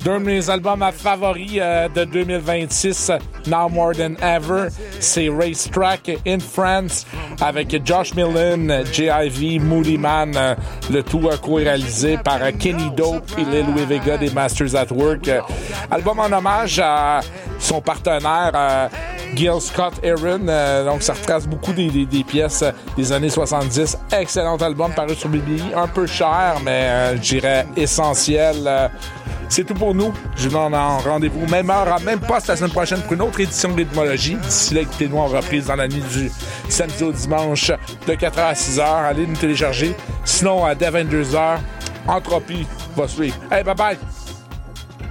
D'un de mes albums favoris de 2026, Now More Than Ever, c'est Racetrack in France avec Josh Millen, J.I.V., Moody Man, le tout co-réalisé par Kenny Dope et Lil Louis Vega des Masters at Work. Album en hommage à son partenaire Gil Scott-Heron, donc ça retrace beaucoup des pièces des années 70. Excellent album paru sur BBI, un peu cher, mais je dirais essentiel. C'est tout pour nous. Je vous donne rendez-vous même heure, même poste la semaine prochaine pour une autre édition de Rythmologie. D'ici là, écoutez-nous en reprise dans la nuit du samedi au dimanche de 4h à 6h. Allez nous télécharger. Sinon, dès 22h, Entropie va suivre. Hey, bye bye!